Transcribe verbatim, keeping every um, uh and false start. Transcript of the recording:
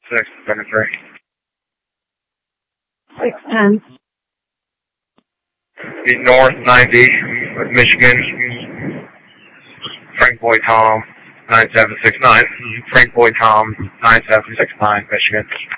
six, second three. six ten. The North ninety, Michigan. Frank Boy Tom, nine seven six nine. Frank Boy Tom, nine seven six nine, Michigan.